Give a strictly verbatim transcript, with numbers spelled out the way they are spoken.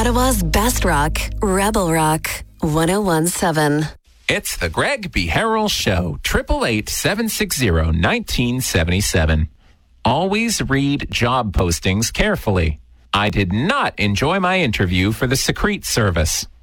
Ottawa's best rock, Rebel Rock, one oh one point seven. It's the Greg B. Harrell Show, eight eight eight, seven six zero, one nine seven seven. Always read job postings carefully. I did not enjoy my interview for the Secrete service.